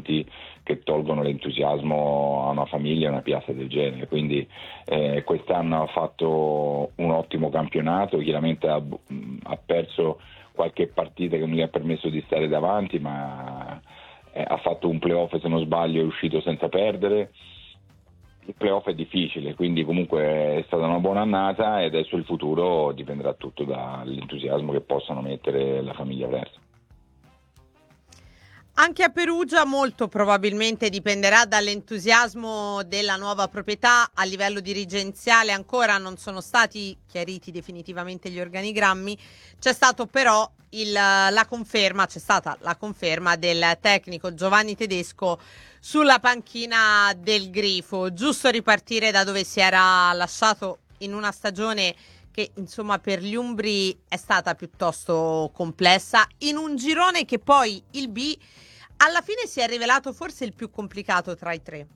punti che tolgono l'entusiasmo a una famiglia, a una piazza del genere. Quindi quest'anno ha fatto un ottimo campionato, chiaramente ha perso qualche partita che non gli ha permesso di stare davanti, ma ha fatto un playoff, se non sbaglio è uscito senza perdere. Il playoff è difficile, quindi comunque è stata una buona annata e adesso il futuro dipenderà tutto dall'entusiasmo che possano mettere la famiglia avversa. Anche a Perugia molto probabilmente dipenderà dall'entusiasmo della nuova proprietà. A livello dirigenziale ancora non sono stati chiariti definitivamente gli organigrammi. C'è stata la conferma del tecnico Giovanni Tedesco sulla panchina del Grifo. Giusto ripartire da dove si era lasciato in una stagione che insomma per gli umbri è stata piuttosto complessa, in un girone che poi il B alla fine si è rivelato forse il più complicato tra i tre.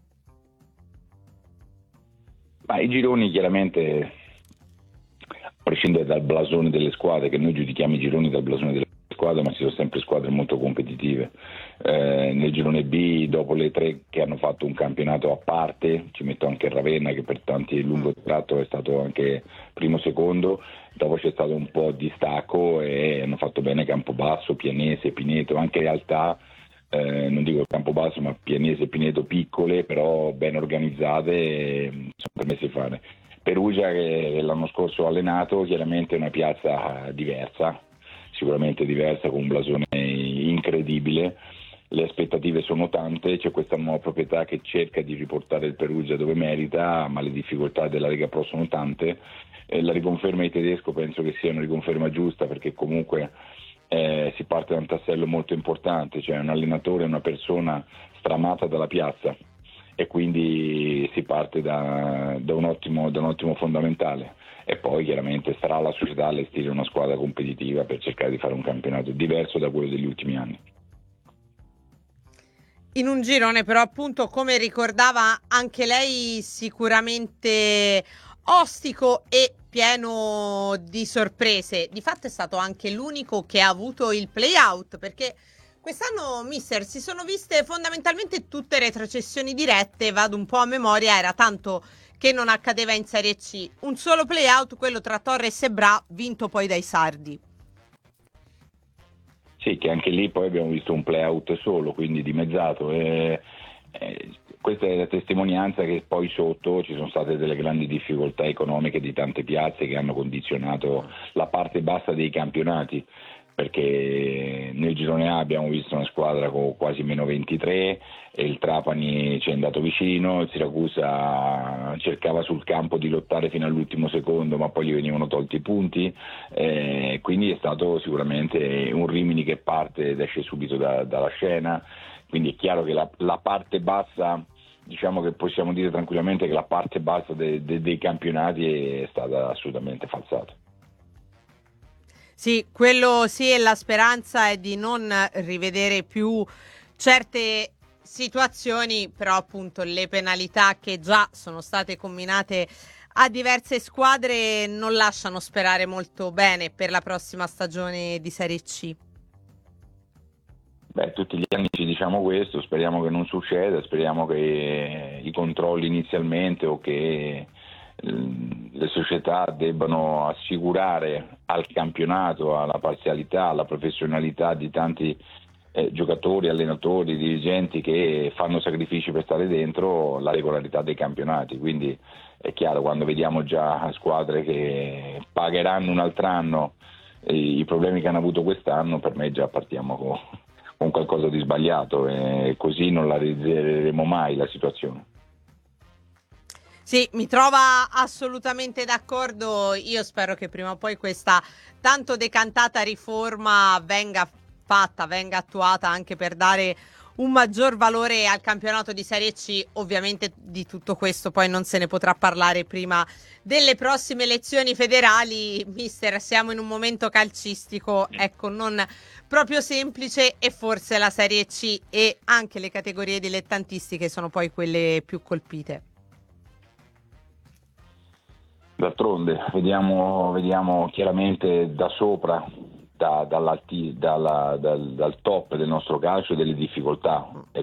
Ma i gironi chiaramente, a prescindere dal blasone delle squadre, che noi giudichiamo i gironi dal blasone delle squadre, ma ci sono sempre squadre molto competitive. Nel girone B, dopo le tre che hanno fatto un campionato a parte, ci metto anche Ravenna che per tanti lungo tratto è stato anche primo secondo, dopo c'è stato un po' di stacco e hanno fatto bene Campobasso, Pianese, Pineto, anche realtà non dico Campobasso ma Pianese e Pineto piccole però ben organizzate e sono permesse di fare. Perugia che l'anno scorso ho allenato, chiaramente è una piazza diversa, sicuramente diversa, con un blasone incredibile, le aspettative sono tante, c'è questa nuova proprietà che cerca di riportare il Perugia dove merita, ma le difficoltà della Lega Pro sono tante. La riconferma di Tedesco penso che sia una riconferma giusta, perché comunque si parte da un tassello molto importante, cioè un allenatore è una persona stramata dalla piazza e quindi si parte da un ottimo fondamentale, e poi chiaramente sarà la società a allestire una squadra competitiva per cercare di fare un campionato diverso da quello degli ultimi anni. In un girone però appunto, come ricordava anche lei, sicuramente ostico e pieno di sorprese. Di fatto è stato anche l'unico che ha avuto il play-out, perché quest'anno, mister, si sono viste fondamentalmente tutte retrocessioni dirette. Vado un po' a memoria, era tanto che non accadeva in Serie C. Un solo play-out, quello tra Torres e Bra, vinto poi dai sardi. Sì, che anche lì poi abbiamo visto un play-out solo, quindi dimezzato. Questa è la testimonianza che poi sotto ci sono state delle grandi difficoltà economiche di tante piazze che hanno condizionato la parte bassa dei campionati, perché nel girone A abbiamo visto una squadra con quasi meno 23 e il Trapani ci è andato vicino, il Siracusa cercava sul campo di lottare fino all'ultimo secondo ma poi gli venivano tolti i punti, quindi è stato sicuramente un Rimini che parte ed esce subito dalla scena, quindi è chiaro che la parte bassa, diciamo che possiamo dire tranquillamente che la parte bassa dei campionati è stata assolutamente falsata. Sì, quello sì, e la speranza è di non rivedere più certe situazioni, però appunto le penalità che già sono state comminate a diverse squadre non lasciano sperare molto bene per la prossima stagione di Serie C. Beh, tutti gli anni ci diciamo questo, speriamo che non succeda, speriamo che i controlli inizialmente o che le società debbano assicurare al campionato, alla parzialità, alla professionalità di tanti giocatori, allenatori, dirigenti che fanno sacrifici per stare dentro, la regolarità dei campionati. Quindi è chiaro, quando vediamo già squadre che pagheranno un altro anno i problemi che hanno avuto quest'anno, per me già partiamo con qualcosa di sbagliato e così non la risolveremo mai la situazione. Sì, mi trova assolutamente d'accordo. Io spero che prima o poi questa tanto decantata riforma venga fatta, venga attuata, anche per dare un maggior valore al campionato di Serie C. Ovviamente di tutto questo poi non se ne potrà parlare prima delle prossime elezioni federali. Mister, siamo in un momento calcistico, ecco, non proprio semplice, e forse la Serie C e anche le categorie dilettantistiche sono poi quelle più colpite. D'altronde vediamo chiaramente da sopra, dal top del nostro calcio, delle difficoltà.